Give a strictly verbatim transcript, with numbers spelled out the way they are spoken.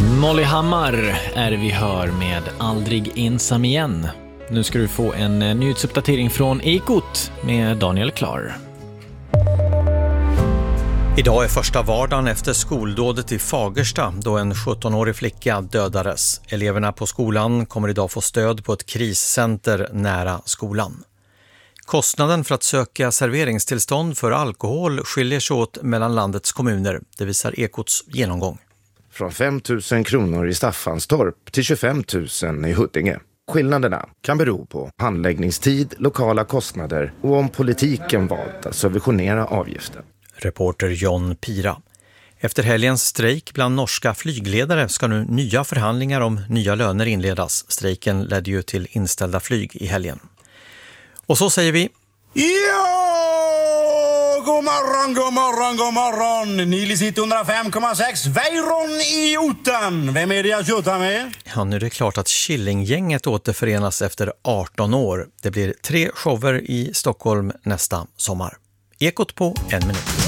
Molly Hammar är vi hör med Aldrig ensam igen. Nu ska du få en nyhetsuppdatering från Ekot med Daniel Klar. Idag är första vardagen efter skoldådet i Fagersta då en sjuttonårig flicka dödades. Eleverna på skolan kommer idag få stöd på ett kriscenter nära skolan. Kostnaden för att söka serveringstillstånd för alkohol skiljer sig åt mellan landets kommuner. Det visar Ekots genomgång. Från fem tusen kronor i Staffanstorp till tjugofem tusen i Huddinge. Skillnaderna kan bero på handläggningstid, lokala kostnader och om politiken valt att subventionera avgiften. Reporter John Pira. Efter helgens strejk bland norska flygledare ska nu nya förhandlingar om nya löner inledas. Strejken ledde ju till inställda flyg i helgen. Och så säger vi... Ja! God morgon, god morgon, god morgon! Nili sitter hundrafem komma sex. Vejron i Otan. Vem är det jag tjötar med? Ja, nu är det klart att Killinggänget återförenas efter arton år. Det blir tre shower i Stockholm nästa sommar. Ekot på en minut.